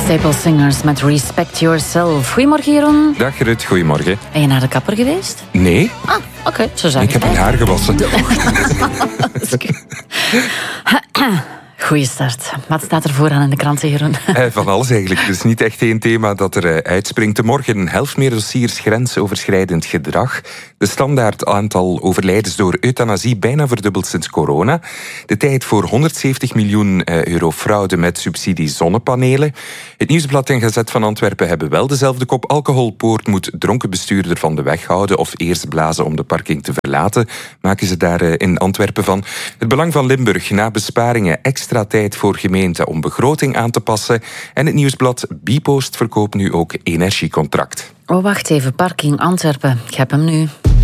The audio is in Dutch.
Staple Singers met Respect Yourself. Goedemorgen, Jeroen. Dag Rut, goedemorgen. Ben je naar de kapper geweest? Nee. Ah, oké, zo zeg Ik heb mijn haar gewassen. Goeie start. Wat staat er vooraan in de kranten, Jeroen? Van alles eigenlijk. Er is niet echt één thema dat er uitspringt. Morgen een helft meer dossiers grensoverschrijdend gedrag. De standaard aantal overlijdens door euthanasie bijna verdubbeld sinds corona. De tijd voor 170 miljoen euro fraude met subsidie zonnepanelen. Het Nieuwsblad en Gazet van Antwerpen hebben wel dezelfde kop. Alcoholpoort moet dronken bestuurder van de weg houden of eerst blazen om de parking te verlaten. Maken ze daar in Antwerpen van. Het Belang van Limburg na besparingen extra tijd voor gemeenten om begroting aan te passen. En het Nieuwsblad Bpost verkoopt nu ook energiecontract. Oh, wacht even. Parking Antwerpen. Ik heb hem nu.